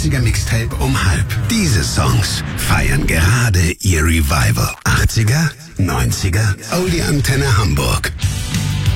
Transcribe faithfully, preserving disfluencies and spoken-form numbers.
achtziger Mixtape um halb. Diese Songs feiern gerade ihr Revival. achtziger, neunziger, Oldie Antenne Hamburg.